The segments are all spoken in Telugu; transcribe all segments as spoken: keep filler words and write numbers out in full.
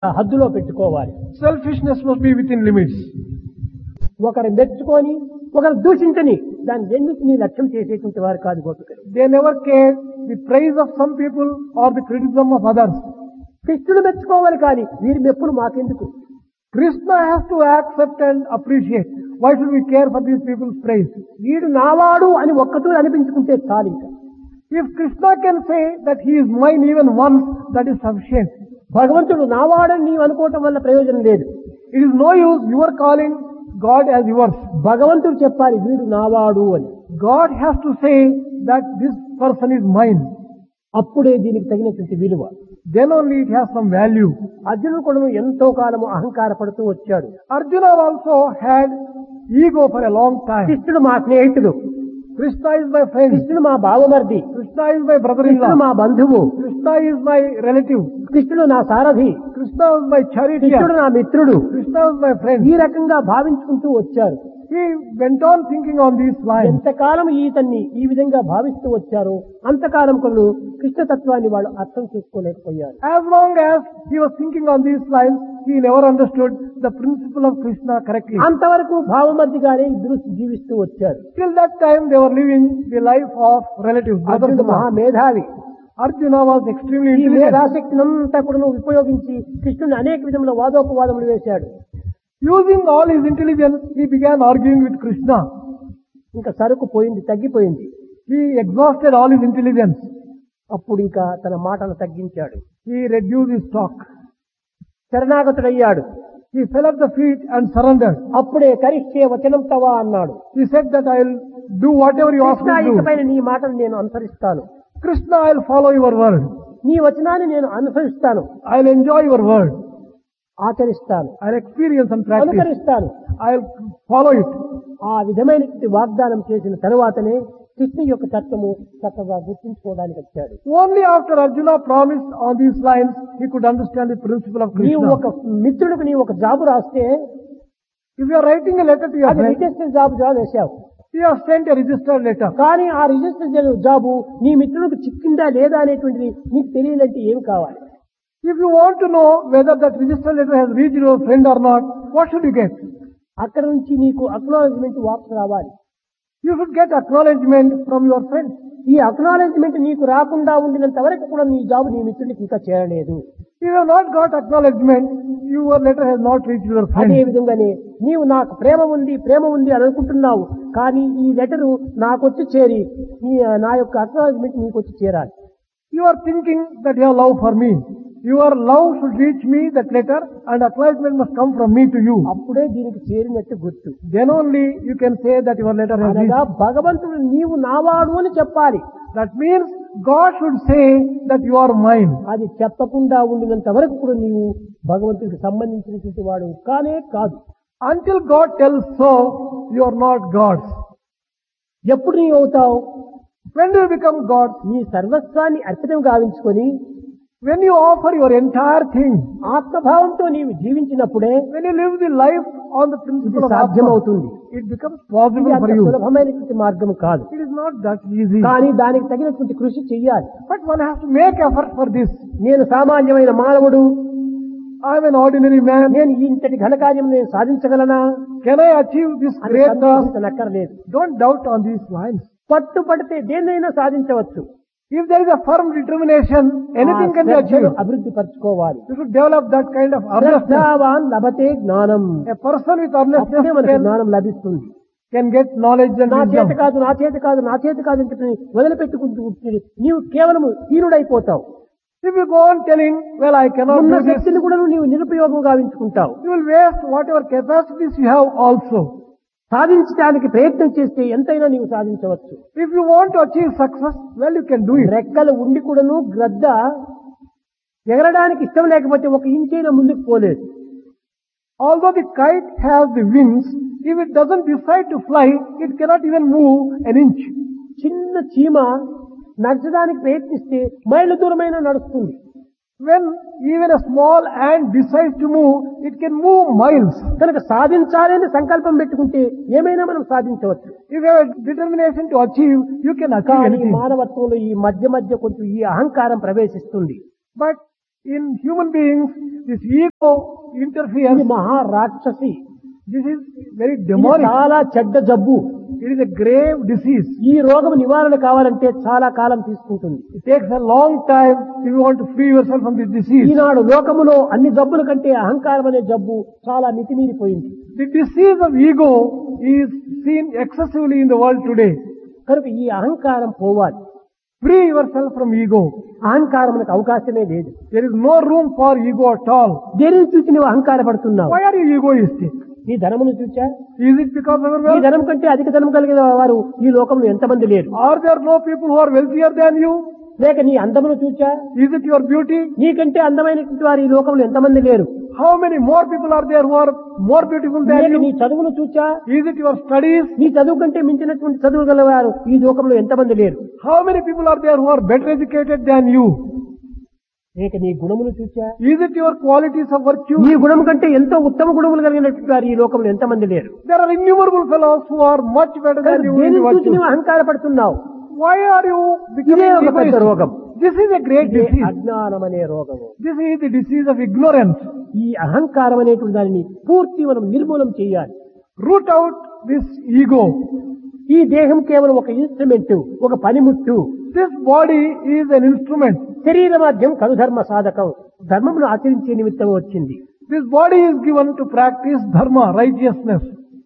హద్దులో పెట్టుకోవాలి. Selfishness must be within limits. ఒకరు మెచ్చుకొని ఒకరు దూషించని దాని రెండింటినీ లక్ష్యం చేసేటువంటి వారు కాదు గోపికలు. They never care the praise of some people or the criticism of others. కృష్ణుడు మెచ్చుకోవాలి కానీ వీరి మెప్పులు మాకెందుకు? Krishna has to accept and appreciate. Why should we care for these people's praise? వీడు నావాడు అని ఒక్కతూ అనిపించుకుంటే చాలు. ఇంకా If Krishna can say that he is mine even once, that is sufficient. భగవంతుడు నావాడని నీవు అనుకోవటం వల్ల ప్రయోజనం లేదు. It is no use you are calling God as yours. భగవంతుడు చెప్పాలి వీడు నావాడు అని. God has to say that this person is mine. అప్పుడే దీనికి తగినటువంటి విలువ. Then only it has some value. అర్జునుడు కూడా ఎంతో కాలము అహంకార పడుతూ వచ్చాడు. Arjuna also had ego for a long time. కృష్ణుడు మా స్నేహితుడు, Krishna is my friend. కృష్ణుడు మా బావమర్ది, Krishna is my brother-in-law. కృష్ణుడు మా బంధువు, Krishna is my relative. కృష్ణుడు నా సారథి, Krishna was my charioteer. కృష్ణుడు నా మిత్రుడు. Krishna was my friend. ఈ రకంగా భావించుకుంటూ వచ్చారు. He went on thinking on these lines. ఎంతకాలం ఈతన్ని ఈ విధంగా భావిస్తూ వచ్చారో అంతకాలం కొను కృష్ణతత్వాన్ని వాళ్ళు అర్థం చేసుకోలేకపోయారు. As long as he was thinking on these lines, he never understood the principle of Krishna correctly. అంతవరకు భావమర్దిగానే ఇద్దరు జీవిస్తూ వచ్చారు. Till that time they were living the life of relatives. అర్జునుడు మహా మేధావి. Arjuna was extremely ఈ intelligent. మేధాశక్తిని అంతా కూడా ఉపయోగించి కృష్ణుని అనేక విధముల వాదోపవాదములు వేశాడు. Using all his intelligence, he began arguing with Krishna. ఇంకా సరుకు పోయింది, తగ్గిపోయింది. He exhausted all his intelligence. అప్పుడు ఇంకా తన మాటను తగ్గించాడు. He reduced his talk. శరణాగతుడయ్యాడు. He fell at the feet and surrendered. అప్పుడే కరిష్యే వచనం తవా అన్నాడు. He said that I will do whatever you ask Krishna, me to do. ఇకపైన నీ మాటను నేను అనుసరిస్తాను. Krishna, I will follow your word. నీ వచనాన్ని నేను అనుసరిస్తాను, I will enjoy your word. ఆచరిస్తాను, I will experience and practice. అనుసరిస్తాను. I will follow it. ఆ విధమైనటువంటి వాగ్దానం చేసిన తరువాతనే కృష్ణ యొక్క తత్వము చక్కగా గుర్తించుకోవడానికి వచ్చాడు. Only after Arjuna promised on these lines, he could understand the principle of నీవు Krishna. ఒక మిత్రుడికి నీవు ఒక జాబు రాస్తే If you are writing a letter to your అది friend, రిజిస్టర్ జాబు జాబ్ వేశావు. you have sent a registered letter. కానీ ఆ రిజిస్టర్ జాబు నీ మిత్రుడికి చిక్కిందా లేదా అనేటువంటిది నీకు తెలియాలంటే ఏం కావాలి? If you want to know whether that registered letter has reached your friend or not, what should you get? అక్కడ నుంచి నీకు అక్నాలెడ్జ్మెంట్ వాపసు రావాలి. You should get acknowledgement from your friend. ఈ అక్నాలెడ్జ్మెంట్ నీకు రాకుండా ఉండినంత వరకు కూడా నీ జాబు నీ మిత్రుడికి ఇంకా చేరలేదు. If you have not got acknowledgement, your letter has not reached your అదే friend. విధంగానే నీవు నాకు ప్రేమ ఉంది ప్రేమ ఉంది అని అనుకుంటున్నావు, కానీ ఈ లెటరు నాకొచ్చి చేరి నీ నా యొక్క అక్నాలెడ్జ్మెంట్ నీకు వచ్చి చేరాలి. You are thinking that you have love for me. Your love should reach me, that letter, and acknowledgement must come from me to you. అప్పుడే దీనికి చేరినట్టు గుర్తు. Then only you can say that your letter has అనగా reached. భగవంతుడు నీవు నావాడు అని చెప్పాలి. That means God should say that you are mine. అది చెప్పకుండా ఉండినంత వరకు కూడా నీవు భగవంతుడికి సంబంధించినటువంటి వాడు కానే కాదు. Until God tells so, you are not God's. ఎప్పుడు నీవు అవుతావు? When do you become God? నీ సర్వస్వాన్ని అర్పితం గావించుకొని When you offer your entire thing. ఆత్మభావంతో నీవు జీవించినప్పుడే When you live the life on the ఇది principle of సాధ్యమవుతుంది. Atma, it becomes possible ఇది for అంత you. సులభమైనటువంటి మార్గం కాదు. It is not that easy. కానీ దానికి తగినటువంటి కృషి చెయ్యాలి. But one has to make effort for this. నేను సామాన్యమైన మానవుడు, I am an ordinary man. నేను ఇంతటి ఘనకార్యం నేను సాధించగలనా Can I achieve this అని great task? సందేహించనక్కర్లేదు. Don't doubt on these lines. పట్టుపడితే దేన్నైనా సాధించవచ్చు. If there is a firm determination, anything can be achieved. అభివృద్ధి పరచుకోవాలి. You should develop that kind of earnestness. శ్రద్ధావాన్ లభతే జ్ఞానం. A person with అప్పుడే earnestness మనకు can, జ్ఞానం లభిస్తుంది. can get knowledge and నా చేత wisdom. కాదు నా చేత కాదు నా చేత కాదు అని చెప్పి వదిలిపెట్టుకుంటూ ఉంటుంది. నీవు కేవలం హీనుడైపోతావు. If you go on telling, well, I cannot ఉన్న do this, శక్తిని కూడా నీవు నిరుపయోగం గావించుకుంటావు. you will waste whatever capacities you have also. సాధించడానికి ప్రయత్నం చేస్తే ఎంతైనా నీవు సాధించవచ్చు. If you want to achieve success, well, you can do it. రెక్కలు ఉండి కూడాను గ్రద్ద ఎగరడానికి ఇష్టం లేకపోతే ఒక ఇంచైనా ముందుకు పోలేదు. Although the kite has the wings, if it doesn't decide to fly, it cannot even move an inch. చిన్న చీమ నడచడానికి ప్రయత్నిస్తే మైళ్ళ దూరమైన నడుస్తుంది. When even a small ant decides to move, it can move miles. కనుక సాధించాలని సంకల్పం పెట్టుకుంటే ఏమైనా మనం సాధించవచ్చు. If you have a determination to achieve, you can achieve కానీ anything. మానవత్వంలో ఈ మధ్య మధ్య కొంచెం ఈ అహంకారం ప్రవేశిస్తుంది. But In human beings, this ego ఇది interferes. మహా రాక్షసి. This is very ఇది demonic. చాలా చెడ్డ జబ్బు. It is a grave disease. ఈ రోగం నివారణ కావాలంటే చాలా కాలం తీసుకుంటుంది. It takes a long time if you want to free yourself from this disease. ఈనాడు లోకములో అన్ని జబ్బుల కంటే అహంకారం అనే జబ్బు చాలా మితిమీరిపోయింది. The disease of ego is seen excessively in the world today. కనుక ఈ అహంకారం పోవాలి. Free yourself from ego. అహంకారమునకు అవకాశమే లేదు. There is no room for ego at all. దేనిని చూసి నువ్వు అహంకారపడుతున్నావు? Why are you egoistic? నీ ధనమును చూచా? Is it because of your ఈ wealth? ధనం కంటే అధిక ధనం కలిగిన వారు ఈ లోకంలో ఎంతమంది లేరు? Are there no people who are wealthier than you? లేక నీ అందమును చూచా? Is it your beauty? నీకంటే అందమైనటువంటి వారు ఈ లోకంలో ఎంతమంది లేరు? How many more people are there who are more beautiful than లేక నీ you? చదువును చూచా? Is it your studies? నీ చదువు కంటే మించినటువంటి చదువు గలవారు ఈ లోకంలో ఎంతమంది లేరు? How many people are there who are better educated than you? లేక నీ గుణమును చూచా? Is it your qualities of virtue? నీ గుణం కంటే ఎంతో ఉత్తమ గుణములు కలిగినటువంటి వారు ఈ లోకంలో ఎంతమంది లేరు? There are innumerable fellows who are much better than you in దేనిని చూసి virtue. నువ్వు అహంకారపడుతున్నావు? Why are you ఇదే becoming ఒక పెద్ద egoistic? రోగం. This is a great ఇదే disease. అజ్ఞానం అనే రోగము. This is the disease of ignorance. ఈ అహంకారం అనేటువంటి దానిని పూర్తి మనం నిర్మూలం చేయాలి. Root out this ego. ఈ దేహం కేవలం ఒక ఇన్స్ట్రుమెంట్, ఒక పనిముట్టు. This body is an instrument. శరీర మాధ్యం కలుధర్మ సాధకం, ధర్మమును ఆచరించే నిమిత్తం వచ్చింది. This body is given to practice dharma, righteousness.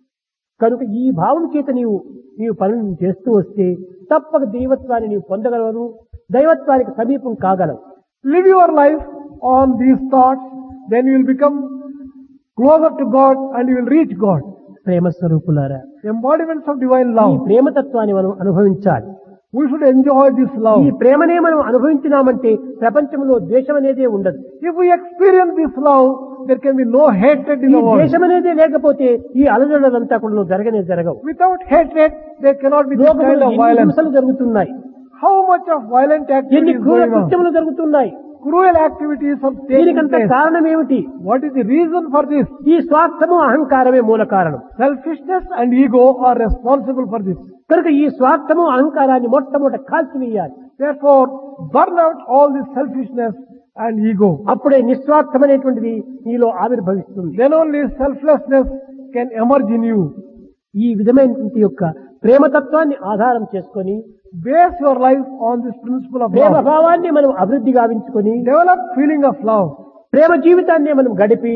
కనుక ఈ భావం చేత నీవు నీవు పనులను చేస్తూ వస్తే తప్పక దైవత్వాన్ని నీవు పొందగలవు, దైవత్వానికి సమీపం కాగలవు. Live your life on these thoughts, then you will become closer to God and you will reach God. ప్రేమ స్వరూపులారా, Embodiments of divine ఈ love. ప్రేమతత్వాన్ని మనం అనుభవించాలి. We should enjoy this love. ఈ ప్రేమనే మనం అనుభవించినామంటే ప్రపంచంలో ద్వేషం అనేదే ఉండదు. If we experience this love, there can be no hatred in ఈ the world. ద్వేషం అనేదే లేకపోతే ఈ అలజడులంతా కూడా జరగనే జరగవు. Without hatred, there cannot be this లోకంలో kind of ఎన్ని violence. హింసలు జరుగుతున్నాయి, How much of violent ఎన్ని activity is క్రూర going on? కృత్యములు జరుగుతున్నాయి. Cruel activities are taking దీనికంత place. కారణం ఏమిటి? What is the reason for this? ఈ స్వార్థము అహంకారమే మూల కారణం. Selfishness and ego are responsible for this. కనుక ఈ స్వార్థము అహంకారాన్ని మొట్టమొదట కాల్చివేయాలి. Therefore, burn out all this selfishness and ego. అప్పుడే నిస్వార్థమైనటువంటిది నీలో ఆవిర్భవిస్తుంది. Then only selflessness can emerge in you. ఈ విధమైనటువంటి యొక్క ప్రేమతత్వాన్ని ఆధారం చేసుకొని Base your life on this principle of Prema love. భావాన్ని మనం అభివృద్ధి గావించుకొని Develop feeling of love. ప్రేమ జీవితాన్ని మనం గడిపి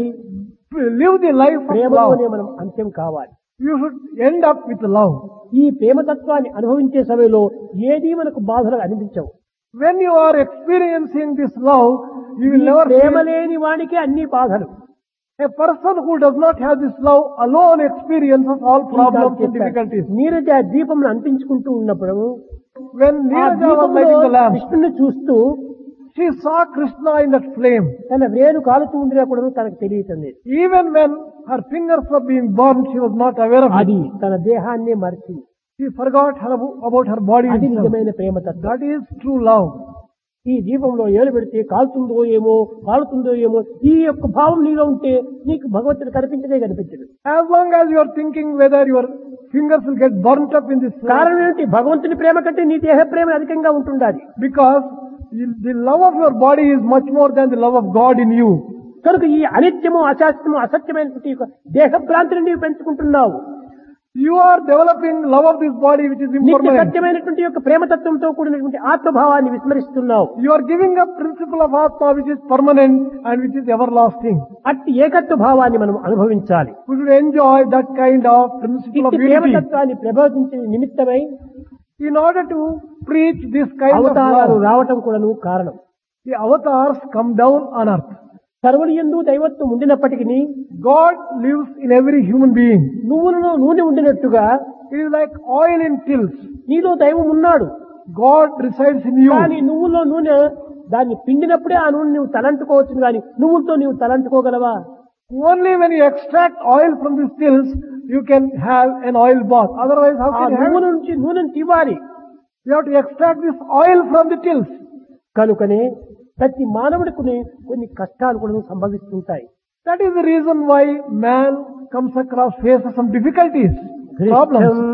Live the life of ప్రేమలోనే love. మనం అంత్యం కావాలి. You should end up with love. ఈ ప్రేమతత్వాన్ని అనుభవించే సమయంలో ఏదీ మనకు బాధలు అనిపించవు. When you are experiencing this love, you ఈ will never ప్రేమ feel. లేని వాడికి అన్ని బాధలు. A person who does not have this love alone experiences all problems and difficulties. Neeraja దీపంను అంటించుకుంటూ ఉన్నప్పుడు When ఆ Neeraja was దీపంలో lighting the lamp, కృష్ణుని చూస్తూ she saw Krishna in that flame. తన వేలు కాలుతూ ఉండినా కూడా తనకు తెలియటం లేదు. Even when her fingers were being burned, she was not aware of అది it. తన దేహాన్నే మరిచింది. She forgot her, about her body అది itself. నిజమైన ప్రేమతత్వం. That is true love. ఈ దీపంలో ఏలు పెడితే కాలుతుందో ఏమో కాలుతుందో ఏమో ఈ యొక్క భావం నీలో ఉంటే నీకు భగవంతుడు కనిపించదే కనిపించదు. As long as you are thinking whether your fingers will get burnt up in this flame, కారణం ఏంటి? భగవంతుని ప్రేమ కంటే నీ దేహ ప్రేమ అధికంగా ఉంటుండాలి. because you- the love of your body is much more than the love of God in you. కనుక ఈ అనిత్యము అశాస్త్రము అసత్యమైనటువంటి యొక్క దేహ భ్రాంతిని నీవు పెంచుకుంటున్నావు. You are developing love of this body which is నిత్య impermanent. సత్యమైనటువంటి యొక్క ప్రేమతత్వంతో కూడినటువంటి ఆత్మభావాన్ని విస్మరిస్తున్నావు. You are giving up principle of Atma which is permanent and which is everlasting. అట్టి ఏకత్వ భావాన్ని మనం అనుభవించాలి. We should enjoy that kind of principle of ఇట్టి unity. ప్రేమతత్వాన్ని ప్రబోధించే నిమిత్తమై In order to preach this kind of అవతారాలు love, రావటం కూడాను కారణం. the avatars come down on earth. సర్వులు యందు దైవత్వం ఉండినప్పటికీ God lives in every human being. నువ్వులలో నూనె ఉండినట్టుగా It is like oil in tills. నీలో దైవం ఉన్నాడు. God resides in you. కానీ నువ్వులో నూనె దాన్ని పిండినప్పుడే ఆ నూనె నువ్వు తలంటుకోవచ్చు, కానీ నువ్వులతో నువ్వు తలంటుకోగలవా? Only when you extract oil from these tills, you can have an oil bath. Otherwise, how ఆ can you నువ్వుల have it? నుంచి నూనెను తీవాలి. You have to extract this oil from the tills. కనుకనే ప్రతి మానవుడికి కొన్ని కష్టాలు కూడా సంభవిస్తుంటాయి. That is the reason why man comes across, faces some difficulties, problems.